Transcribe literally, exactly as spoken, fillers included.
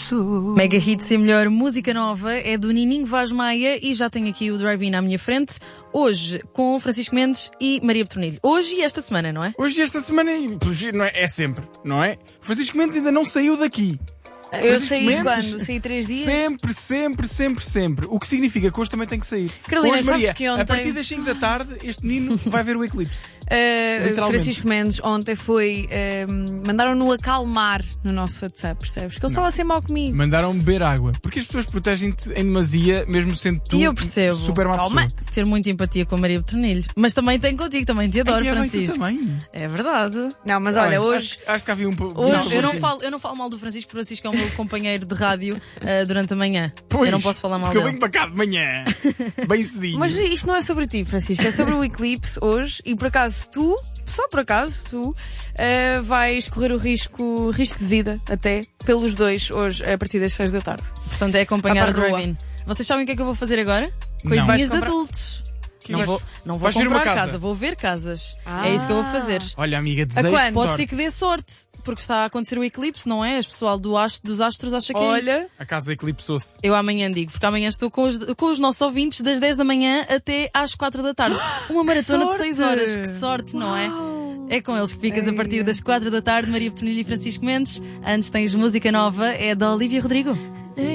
sou. Mega Hits e melhor música nova é do Nininho Vaz Maia e já tenho aqui o Drive-In à minha frente. Hoje com Francisco Mendes e Maria Petronilho. Hoje e esta semana, não é? Hoje e esta semana não é, é sempre, não é? Francisco Mendes ainda não saiu daqui. Eu Francisco saí Mendes, quando? Saí três dias? Sempre, sempre, sempre, sempre. O que significa que hoje também tem que sair. Carolina, hoje, sabes Maria, que ontem- a partir das cinco da tarde, este menino vai ver o eclipse. Uh, Literalmente. Francisco Mendes ontem foi. Uh, mandaram-no acalmar no nosso WhatsApp, percebes? Que ele estava a ser mau comigo. Mandaram beber água. Porque as pessoas protegem-te em demasia, mesmo sendo tu E eu percebo. super má Calma. pessoa. Ter muita empatia com a Maria Petronilho. Mas também tenho contigo, também te adoro, Ai, é bem, tu Francisco. também. É verdade. Não, mas olha, Ai, hoje. Acho, acho que havia um pouco. Hoje Não, eu, não Sim. falo, eu não falo mal do Francisco, porque o Francisco é o meu companheiro de rádio uh, durante a manhã. Pois, eu não posso falar mal porque eu dele. venho para cá de manhã, bem cedinho. Mas isto não é sobre ti, Francisco, é sobre o eclipse hoje e por acaso tu. Só por acaso, tu uh, vais correr o risco, risco de vida até pelos dois hoje a partir das seis da tarde. Portanto, é acompanhar A o par rua. Drive-In. Vocês sabem o que é que eu vou fazer agora? Não. Coisinhas Vais de comprar- adultos. Que Não vais- vou, não vou vais ver comprar uma casa? casa, vou ver casas. Ah. É isso que eu vou fazer. Olha, amiga, desejo quando? Pode sorte. ser que dê sorte, porque está a acontecer o eclipse, não é? O pessoal do astro, dos astros acha que é isso. Olha, A casa eclipsou-se. Eu amanhã digo, porque amanhã estou com os, com os nossos ouvintes das dez da manhã até às quatro da tarde. Uma maratona de sorte! seis horas. Que sorte, não é? É com eles que ficas a partir das quatro da tarde, Maria Petronilho e Francisco Mendes. Antes tens música nova, é da Olivia Rodrigo.